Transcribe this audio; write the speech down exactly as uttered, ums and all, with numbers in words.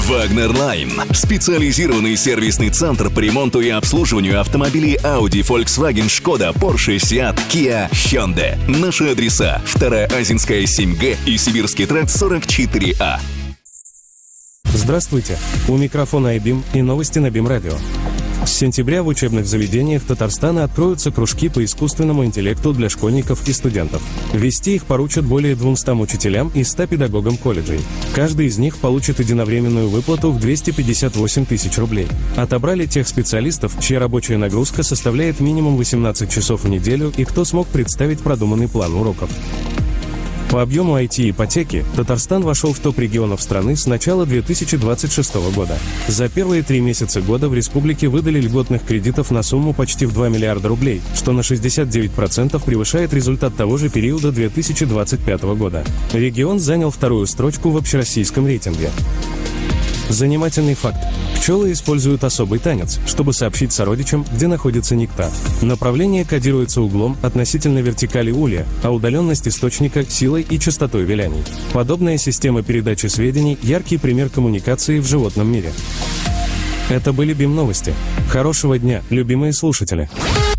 Вагнер Лайн. Специализированный сервисный центр по ремонту и обслуживанию автомобилей Audi, Volkswagen, Skoda, Porsche, Seat, Kia, Hyundai. Наши адреса: Вторая Азинская, семь Г и Сибирский тракт, сорок четыре А. Здравствуйте. У микрофона Айбим и новости на БИМ-радио. С сентября в учебных заведениях Татарстана откроются кружки по искусственному интеллекту для школьников и студентов. Вести их поручат более двумстам учителям и ста педагогам колледжей. Каждый из них получит единовременную выплату в двести пятьдесят восемь тысяч рублей. Отобрали тех специалистов, чья рабочая нагрузка составляет минимум восемнадцать часов в неделю и кто смог представить продуманный план уроков. По объему ай ти-ипотеки Татарстан вошел в топ регионов страны с начала две тысячи двадцать шестого года. За первые три месяца года в республике выдали льготных кредитов на сумму почти в два миллиарда рублей, что на шестьдесят девять процентов превышает результат того же периода две тысячи двадцать пятого года. Регион занял вторую строчку в общероссийском рейтинге. Занимательный факт. Пчелы используют особый танец, чтобы сообщить сородичам, где находится нектар. Направление кодируется углом относительно вертикали улья, а удаленность источника – силой и частотой виляний. Подобная система передачи сведений – яркий пример коммуникации в животном мире. Это были БИМ-новости. Хорошего дня, любимые слушатели!